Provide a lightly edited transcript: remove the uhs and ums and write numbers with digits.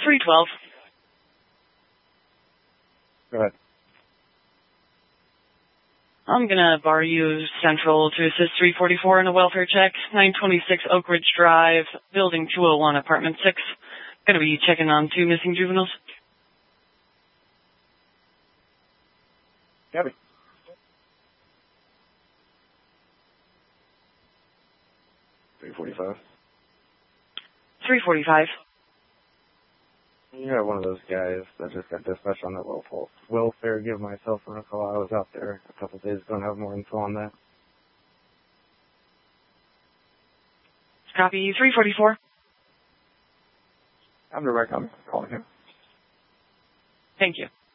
312. Go ahead. I'm going to bar you Central to assist 344 in a welfare check. 926 Oak Ridge Drive, Building 201, Apartment 6. Going to be checking on 2 missing juveniles. Gabby. $345. 345. You have one of those guys that just got dispatched on that welfare. Give myself a call. I was out there a couple of days ago and have more info on that. Copy. 344. I'm direct. I'm calling him. Thank you.